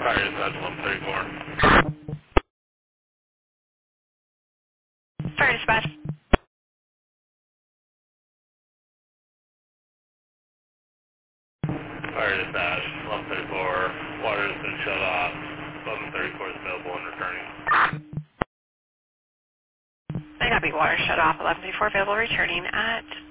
Fire dispatch 134. Fire dispatch. Fire dispatch 134. Water has been shut off. 1134 is available and returning. May not be water shut off. 1134 available returning at